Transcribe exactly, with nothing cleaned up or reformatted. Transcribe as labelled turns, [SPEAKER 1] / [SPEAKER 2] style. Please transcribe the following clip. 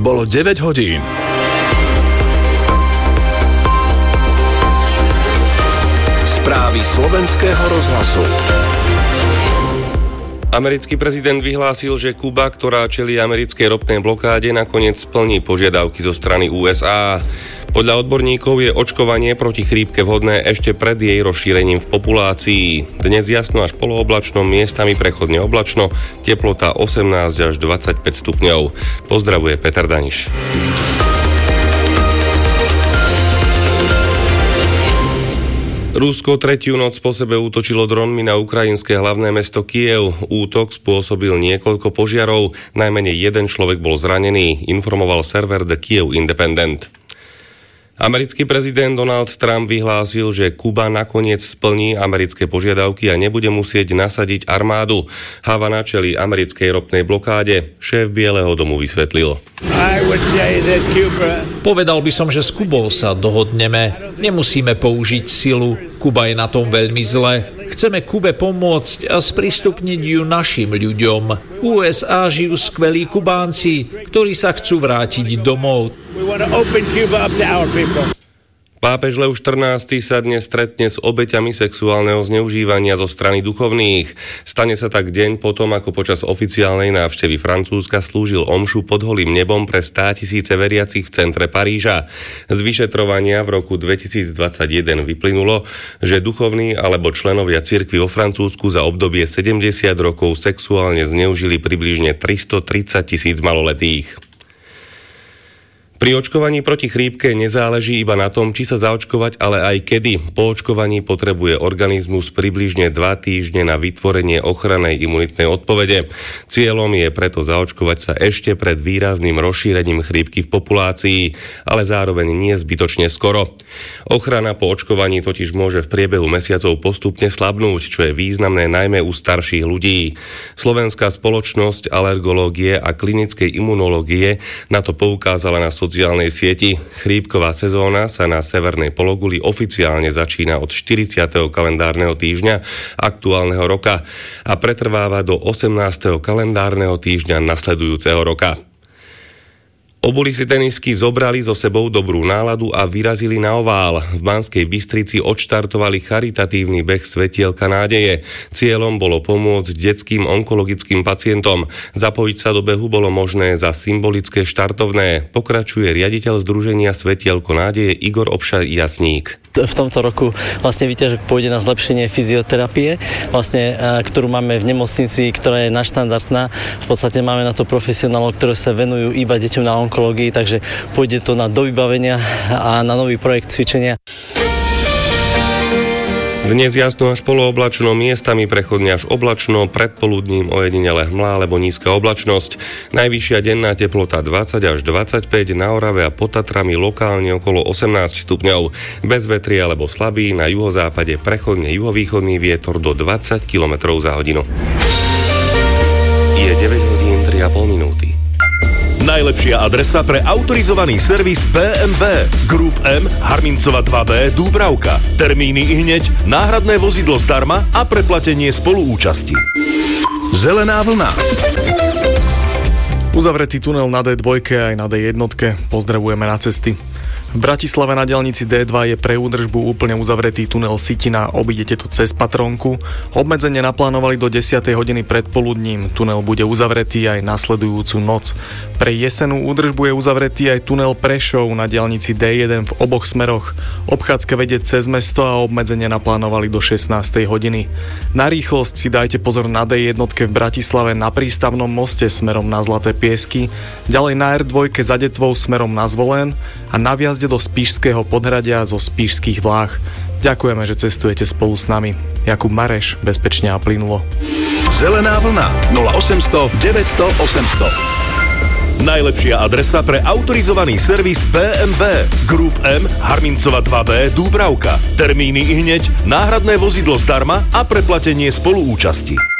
[SPEAKER 1] Bolo deväť hodín. Správy slovenského rozhlasu.
[SPEAKER 2] Americký prezident vyhlásil, že Kuba, ktorá čelí americkej ropnej blokáde, nakoniec splní požiadavky zo strany ú es á. Podľa odborníkov je očkovanie proti chrípke vhodné ešte pred jej rozšírením v populácii. Dnes jasno až polooblačno, miestami prechodne oblačno, teplota osemnásť až dvadsaťpäť stupňov. Pozdravuje Peter Daniš. Rusko tretiu noc po sebe útočilo dronmi na ukrajinské hlavné mesto Kyjev. Útok spôsobil niekoľko požiarov, najmenej jeden človek bol zranený, informoval server The Kyiv Independent. Americký prezident Donald Trump vyhlásil, že Kuba nakoniec splní americké požiadavky a nebude musieť nasadiť armádu. Havana čelí americkej ropnej blokáde. Šéf Bieleho domu vysvetlil.
[SPEAKER 3] Povedal by som, že s Kubou sa dohodneme. Nemusíme použiť silu. Kuba je na tom veľmi zle. Chceme Kube pomôcť a sprístupniť ju našim ľuďom. V ú es á žijú skvelí Kubánci, ktorí sa chcú vrátiť domov.
[SPEAKER 2] Pápež Lev štrnásty sa dnes stretne s obeťami sexuálneho zneužívania zo strany duchovných. Stane sa tak deň potom, ako počas oficiálnej návštevy Francúzska slúžil omšu pod holým nebom pre státisíce veriacich v centre Paríža. Z vyšetrovania v roku dvetisícdvadsaťjeden vyplynulo, že duchovní alebo členovia cirkvi vo Francúzsku za obdobie sedemdesiat rokov sexuálne zneužili približne tristotridsať tisíc maloletých. Pri očkovaní proti chrípke nezáleží iba na tom, či sa zaočkovať, ale aj kedy. Po očkovaní potrebuje organizmus približne dva týždne na vytvorenie ochrannej imunitnej odpovede. Cieľom je preto zaočkovať sa ešte pred výrazným rozšírením chrípky v populácii, ale zároveň nie zbytočne skoro. Ochrana po očkovaní totiž môže v priebehu mesiacov postupne slabnúť, čo je významné najmä u starších ľudí. Slovenská spoločnosť alergológie a klinickej imunológie na to poukázala na sociálnej sieti. Chrípková sezóna sa na severnej pologuli oficiálne začína od štyridsiateho kalendárneho týždňa aktuálneho roka a pretrváva do osemnásteho kalendárneho týždňa nasledujúceho roka. Obuli si tenisky zobrali so sebou dobrú náladu a vyrazili na ovál. V Banskej Bystrici odštartovali charitatívny beh Svetielka nádeje. Cieľom bolo pomôcť detským onkologickým pacientom. Zapojiť sa do behu bolo možné za symbolické štartovné. Pokračuje riaditeľ Združenia Svetielko nádeje Igor Obša-Jasník.
[SPEAKER 4] V tomto roku vlastne výťažok pôjde na zlepšenie fyzioterapie, vlastne, ktorú máme v nemocnici, ktorá je nadštandardná. V podstate máme na to profesionálov, ktorí sa venujú iba deťom na onkológii, takže pôjde to na dovybavenia a na nový projekt cvičenia.
[SPEAKER 2] Dnes jasno až polooblačno, miestami prechodne až oblačno, predpoludním ojedinele hmla alebo nízka oblačnosť. Najvyššia denná teplota dvadsať až dvadsaťpäť, na Orave a pod Tatrami lokálne okolo osemnásť stupňov. Bez vetria alebo slabý, na juhozápade prechodne juhovýchodný vietor do dvadsať kilometrov za hodinu. Je deväť hodín tri a pol minúty.
[SPEAKER 5] Najlepšia adresa pre autorizovaný servis bé em vé. Group M, Harmincova dva bé, Dúbravka. Termíny i hneď, náhradné vozidlo zdarma a preplatenie spoluúčasti.
[SPEAKER 1] Zelená vlna.
[SPEAKER 6] Uzavretý tunel na dé dva aj na dé jeden. Pozdravujeme na cesty. V Bratislave na diaľnici dé dva je pre údržbu úplne uzavretý tunel Sitina, obídete to cez Patrónku. Obmedzenie naplánovali do desiatej hodiny predpoludním. Tunel bude uzavretý aj nasledujúcu noc. Pre jesenú údržbu je uzavretý aj tunel Prešov na diaľnici dé jeden v oboch smeroch. Obchádzka vedie cez mesto a obmedzenie naplánovali do šestnástej hodiny. Na rýchlosť si dajte pozor na dé jeden v Bratislave na prístavnom moste smerom na Zlaté Piesky, ďalej na er dva za Detvou smerom na Zvolen a na viazde do Spišského podhradia zo spišských vláh. Ďakujeme, že cestujete spolu s nami. Jakub Mareš, bezpečne a plynulo.
[SPEAKER 1] Zelená vlna nula osemsto deväťsto osemsto.
[SPEAKER 5] Najlepšia adresa pre autorizovaný servis bé em vé. Group M, Harmincova dva bé, Dúbravka. Termíny i hneď, náhradné vozidlo zdarma a preplatenie spoluúčasti.